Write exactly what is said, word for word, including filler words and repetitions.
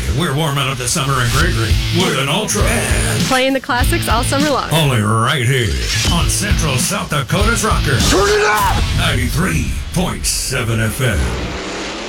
we're warming up the summer in Gregory with an Ultra. And playing the classics all summer long. only right here on Central South Dakota's Rocker. Turn it up! ninety-three point seven F M.